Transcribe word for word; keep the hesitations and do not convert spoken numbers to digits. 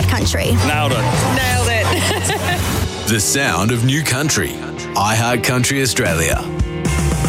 Country. Nailed it. Nailed it. The sound of New Country. iHeart Country Australia.